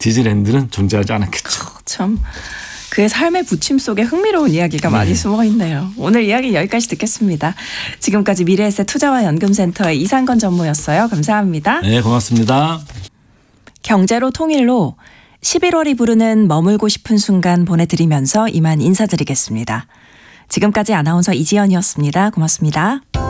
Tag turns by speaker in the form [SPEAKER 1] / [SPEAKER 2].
[SPEAKER 1] 디즈니랜드는 존재하지 않았겠죠.
[SPEAKER 2] 참 그의 삶의 부침 속에 흥미로운 이야기가 많이 숨어 있네요. 오늘 이야기 여기까지 듣겠습니다. 지금까지 미래에셋 투자와 연금센터의 이상건 전무였어요. 감사합니다.
[SPEAKER 1] 네, 고맙습니다.
[SPEAKER 2] 경제로 통일로 11월이 부르는 머물고 싶은 순간 보내드리면서 이만 인사드리겠습니다. 지금까지 아나운서 이지연이었습니다. 고맙습니다.